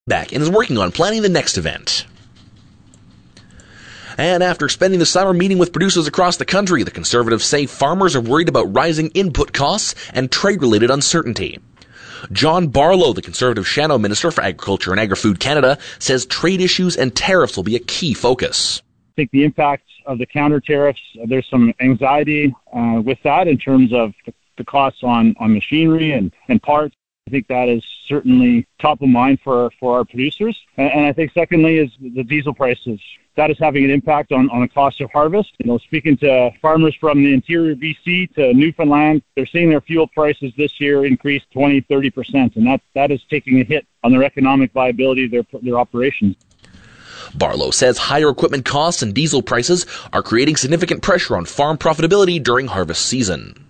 back and is working on planning the next event. And after spending the summer meeting with producers across the country, the Conservatives say farmers are worried about rising input costs and trade-related uncertainty. John Barlow, the Conservative Shadow Minister for Agriculture and Agri-Food Canada, says trade issues and tariffs will be a key focus. I think the impact of the counter tariffs, there's some anxiety with that in terms of the costs on machinery and parts. I think that is certainly top of mind for our producers. And I think secondly is the diesel prices. That is having an impact on the cost of harvest. Speaking to farmers from the interior BC to Newfoundland, they're seeing their fuel prices this year increase 20-30%, and that is taking a hit on their economic viability of their operations. Barlow says higher equipment costs and diesel prices are creating significant pressure on farm profitability during harvest season.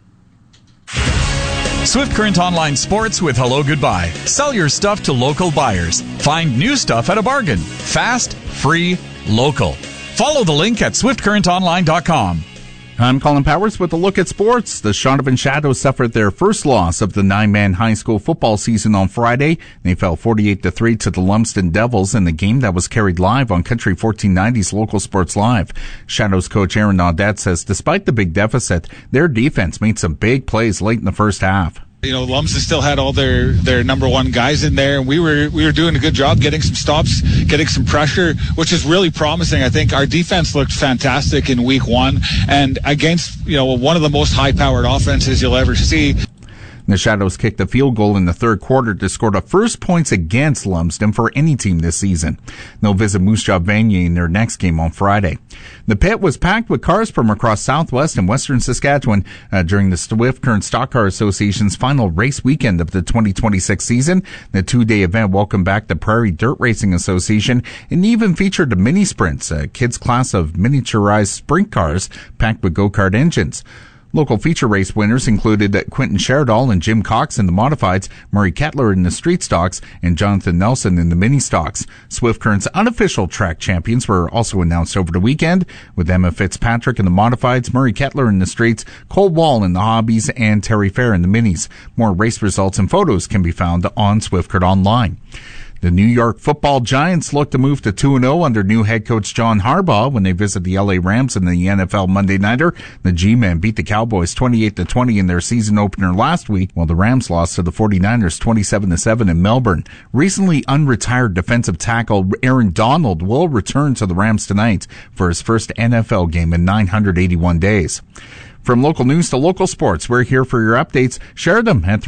Swift Current Online Sports with Hello Goodbye. Sell your stuff to local buyers. Find new stuff at a bargain. Fast, free, local. Follow the link at swiftcurrentonline.com. I'm Colin Powers with a look at sports. The Shaunavon Shadows suffered their first loss of the 9-man high school football season on Friday. They fell 48-3 to the Lumsden Devils in the game that was carried live on Country 1490's Local Sports Live. Shadows coach Aaron Audette says despite the big deficit, their defense made some big plays late in the first half. Lumsden still had all their number one guys in there, and we were doing a good job getting some stops, getting some pressure, which is really promising. I think our defense looked fantastic in week one, and against one of the most high-powered offenses you'll ever see. The Shadows kicked the field goal in the third quarter to score the first points against Lumsden for any team this season. They'll visit Moose Jaw Vanier in their next game on Friday. The pit was packed with cars from across Southwest and Western Saskatchewan during the Swift Current Stock Car Association's final race weekend of the 2026 season. The two-day event welcomed back the Prairie Dirt Racing Association and even featured the mini sprints, a kids' class of miniaturized sprint cars packed with go-kart engines. Local feature race winners included Quentin Sheridan and Jim Cox in the modifieds, Murray Kettler in the street stocks, and Jonathan Nelson in the mini stocks. Swift Current's unofficial track champions were also announced over the weekend, with Emma Fitzpatrick in the modifieds, Murray Kettler in the streets, Cole Wall in the hobbies, and Terry Fair in the minis. More race results and photos can be found on Swift Current Online. The New York Football Giants look to move to 2-0 under new head coach John Harbaugh when they visit the LA Rams in the NFL Monday Nighter. The G-Men beat the Cowboys 28-20 in their season opener last week, while the Rams lost to the 49ers 27-7 in Melbourne. Recently unretired defensive tackle Aaron Donald will return to the Rams tonight for his first NFL game in 981 days. From local news to local sports, we're here for your updates. Share them at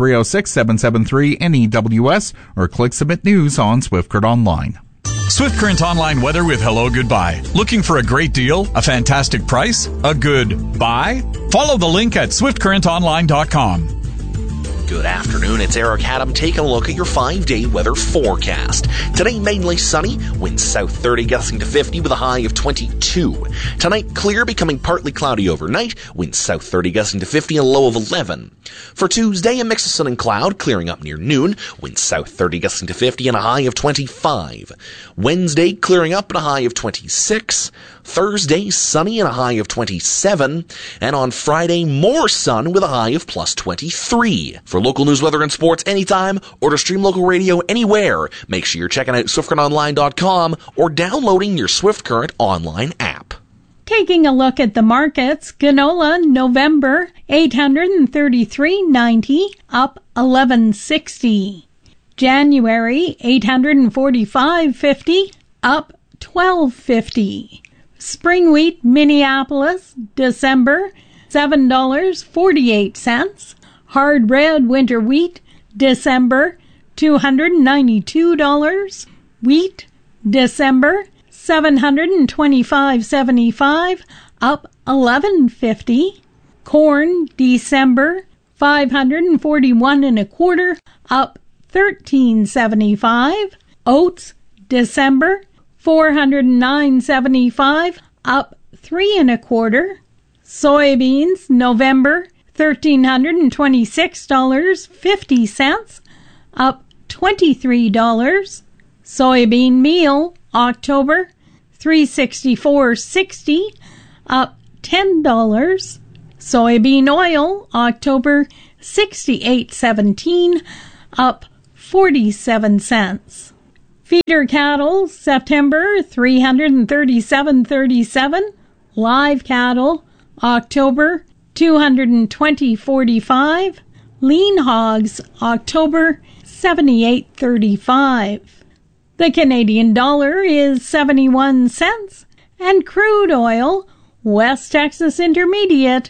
306-773-NEWS or click Submit News on Swift Current Online. Swift Current Online weather with Hello Goodbye. Looking for a great deal, a fantastic price, a good buy? Follow the link at swiftcurrentonline.com. Good afternoon, it's Eric Haddam taking a look at your 5-day weather forecast. Today, mainly sunny, winds south 30 gusting to 50 with a high of 22. Tonight, clear, becoming partly cloudy overnight, winds south 30 gusting to 50 and a low of 11. For Tuesday, a mix of sun and cloud, clearing up near noon, winds south 30 gusting to 50 and a high of 25. Wednesday, clearing up and a high of 26. Thursday, sunny and a high of 27. And on Friday, more sun with a high of plus 23. For local news, weather, and sports anytime, or to stream local radio anywhere, make sure you're checking out SwiftCurrentOnline.com or downloading your Swift Current Online app. Taking a look at the markets, canola November $833.90 up $11.60. January $845.50 up $12.50. Spring wheat Minneapolis December $7.48. Hard red winter wheat December $292. Wheat December $725.75 up $11.50. Corn December $541.25 up $13.75. Oats December $409.75 up $3.25. Soybeans November $1,326.50 up $23. Soybean meal October $364.60 up $10. Soybean oil October $68.17 up 47 cents. Feeder cattle, September, 337.37. Live cattle, October, 220.45. Lean hogs, October, 78.35. The Canadian dollar is 71 cents, and crude oil, West Texas Intermediate,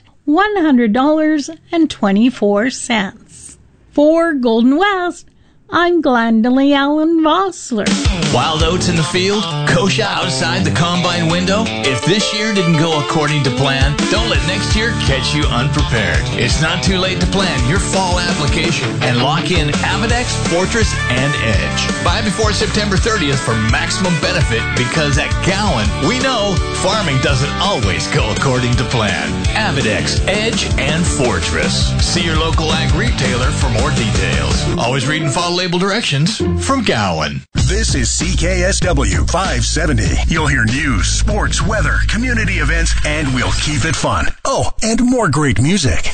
$100.24. For Golden West, I'm Glendalee Allen Vossler. Wild oats in the field, kochia outside the combine window. If this year didn't go according to plan, don't let next year catch you unprepared. It's not too late to plan your fall application and lock in Avedex, Fortress, and Edge. Buy before September 30th for maximum benefit, because at Gowan, we know farming doesn't always go according to plan. Avedex, Edge, and Fortress. See your local ag retailer for more details. Always read and follow label directions from Gowan. This is CKSW 570. You'll hear news, sports, weather, community events, and we'll keep it fun. Oh, and more great music.